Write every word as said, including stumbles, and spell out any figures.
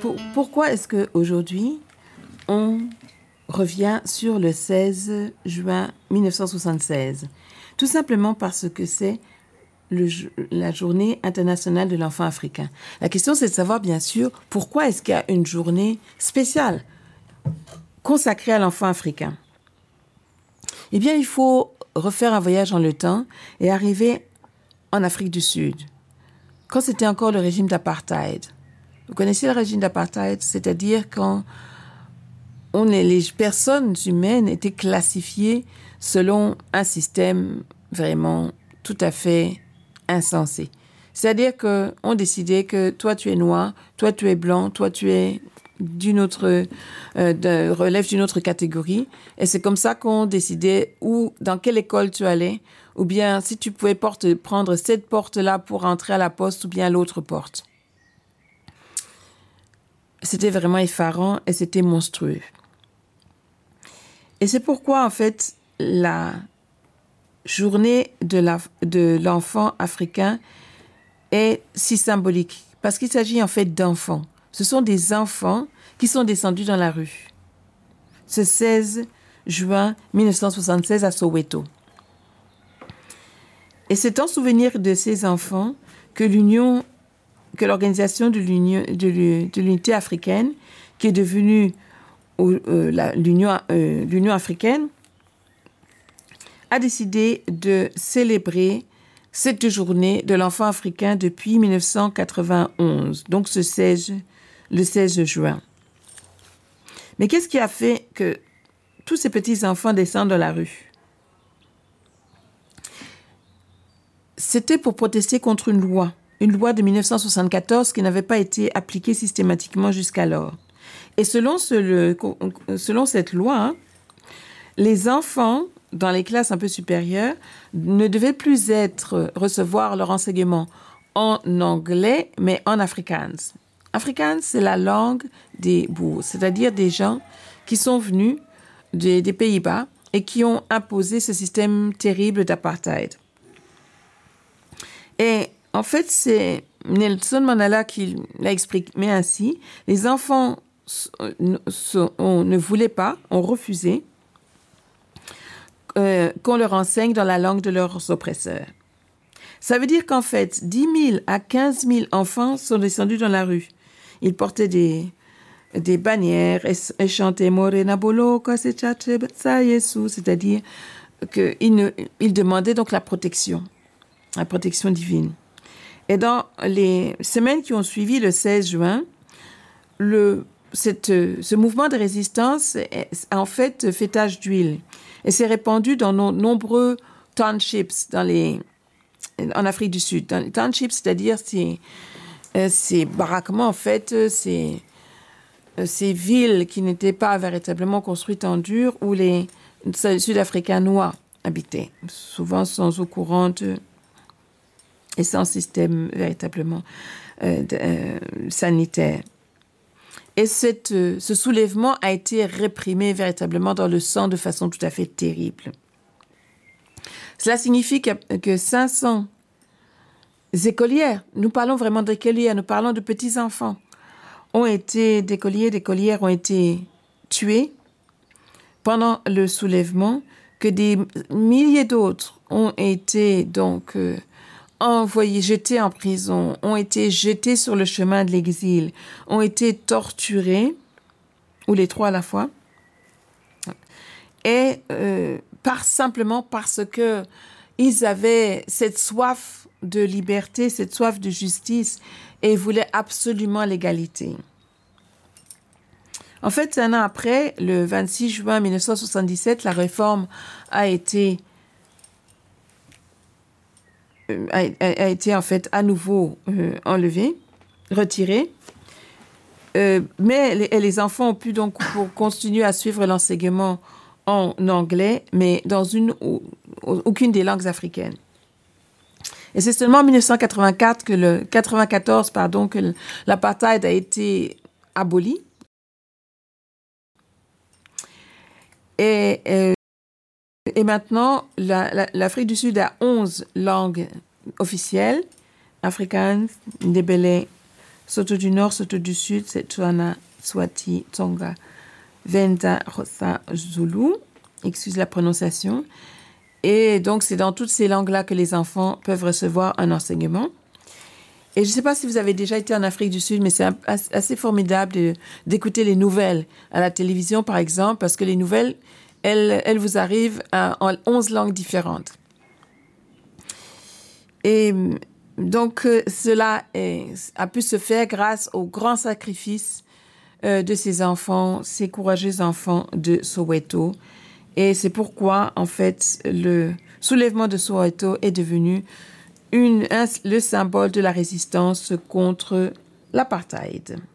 pour, pourquoi est-ce qu'aujourd'hui, on revient sur le seize juin mille neuf cent soixante-seize? Tout simplement parce que c'est le, la journée internationale de l'enfant africain. La question, c'est de savoir, bien sûr, pourquoi est-ce qu'il y a une journée spéciale consacrée à l'enfant africain? Eh bien, il faut refaire un voyage dans le temps et arriver en Afrique du Sud, quand c'était encore le régime d'apartheid. Vous connaissez le régime d'apartheid, c'est-à-dire quand on est, les personnes humaines étaient classifiées selon un système vraiment tout à fait insensé. C'est-à-dire qu'on décidait que toi tu es noir, toi tu es blanc, toi tu es d'une autre, euh, de, relève d'une autre catégorie. Et c'est comme ça qu'on décidait où, dans quelle école tu allais, ou bien si tu pouvais porte, prendre cette porte-là pour entrer à la poste ou bien l'autre porte. C'était vraiment effarant et c'était monstrueux. Et c'est pourquoi, en fait, la journée de, la, de l'enfant africain est si symbolique. Parce qu'il s'agit en fait d'enfants. Ce sont des enfants qui sont descendus dans la rue. Ce seize juin mille neuf cent soixante-seize à Soweto. Et c'est en souvenir de ces enfants que l'Union, que l'organisation de, l'Union, de, de l'unité africaine, qui est devenue euh, la, l'Union, euh, l'Union africaine, a décidé de célébrer cette journée de l'enfant africain depuis mille neuf cent quatre-vingt-onze, donc ce seize, le seize juin. Mais qu'est-ce qui a fait que tous ces petits-enfants descendent dans la rue? C'était pour protester contre une loi, une loi de mille neuf cent soixante-quatorze qui n'avait pas été appliquée systématiquement jusqu'alors. Et selon, ce, le, selon cette loi, hein, les enfants dans les classes un peu supérieures ne devaient plus être, recevoir leur enseignement en anglais, mais en afrikaans. Afrikaans, c'est la langue des Boers, c'est-à-dire des gens qui sont venus des, des Pays-Bas et qui ont imposé ce système terrible d'apartheid. Et en fait, c'est Nelson Mandela qui l'a exprimé ainsi. Les enfants on ne voulaient pas, ont refusé euh, qu'on leur enseigne dans la langue de leurs oppresseurs. Ça veut dire qu'en fait, dix mille à quinze mille enfants sont descendus dans la rue. Ils portaient des, des bannières et, et chantaient Morena Boloka, c'est-à-dire qu'ils ne, ils demandaient donc la protection, la protection divine. Et dans les semaines qui ont suivi le seize juin, le, cette, ce mouvement de résistance a en fait fait tache d'huile et s'est répandu dans nos nombreux townships dans les, en Afrique du Sud. Dans les townships, c'est-à-dire ces, ces baraquements, en fait, ces, ces villes qui n'étaient pas véritablement construites en dur où les Sud-Africains noirs habitaient, souvent sans eau courante et sans système véritablement euh, de, euh, sanitaire. Et cette, euh, ce soulèvement a été réprimé véritablement dans le sang de façon tout à fait terrible. Cela signifie que, que cinq cents écolières, nous parlons vraiment d'écolières, nous parlons de petits-enfants, ont été, d'écoliers, d'écolières ont été tués pendant le soulèvement, que des milliers d'autres ont été donc euh, envoyés, jetés en prison, ont été jetés sur le chemin de l'exil, ont été torturés, ou les trois à la fois, et euh, par, simplement parce que ils avaient cette soif de liberté, cette soif de justice, et voulaient absolument l'égalité. En fait, un an après, le vingt-six juin mille neuf cent soixante-dix-sept, la réforme a été A, a été en fait à nouveau euh, enlevé, retiré. Euh, mais les, les enfants ont pu donc pour continuer à suivre l'enseignement en anglais, mais dans une, ou, aucune des langues africaines. Et c'est seulement en mille neuf cent quatre-vingt-quatre que le, quatre-vingt-quatorze, pardon, que l'apartheid a été aboli. Et, euh, et maintenant, la, la, l'Afrique du Sud a onze langues officielles, Afrikaans, Ndebele, Soto du Nord, Soto du Sud, Setswana, Swati, Tonga, Venda, Xhosa, Zulu. Excuse la prononciation. Et donc, c'est dans toutes ces langues-là que les enfants peuvent recevoir un enseignement. Et je ne sais pas si vous avez déjà été en Afrique du Sud, mais c'est assez formidable de, d'écouter les nouvelles à la télévision, par exemple, parce que les nouvelles, elles, elles vous arrivent à, en onze langues différentes. Et donc, euh, cela est, a pu se faire grâce au grand sacrifice euh, de ces enfants, ces courageux enfants de Soweto. Et c'est pourquoi, en fait, le soulèvement de Soweto est devenu une, un, le symbole de la résistance contre l'apartheid.